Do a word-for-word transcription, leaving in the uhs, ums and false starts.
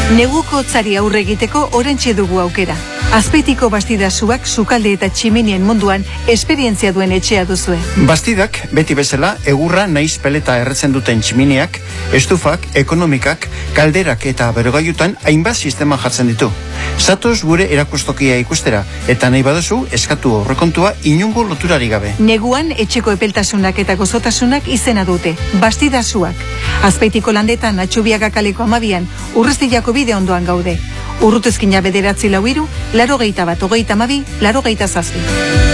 Neguko hotzari aurre egiteko orentxe dugu aukera. Azpeitiko Bastidasuak sukalde eta tximinien munduan esperientzia duen etxea duzue. Bastidak, beti bezala, egurra naiz peleta erretzen duten tximiniak, estufak, ekonomikak, kalderak eta berogaiutan hainbat sistema jartzen ditu. Zatoz gure erakustokia ikustera, eta nahi baduzu eskatu aurrekontua inungo loturari gabe. Neguan etxeko epeltasunak eta gozotasunak izena dute. Bastidasuak. Azpeitiko landetan Atxubiaga kaleko amabian, Urrestillako bide ondoan gaude. Urrutezkina bederatzi lau hiru, laro geita bat, hogeita amabi, laro geita zazpi.